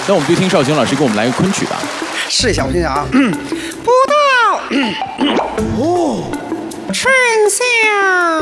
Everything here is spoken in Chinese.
那我们就听绍兴老师给我们来个昆曲吧。 试一下，我听听啊。不到哦，春香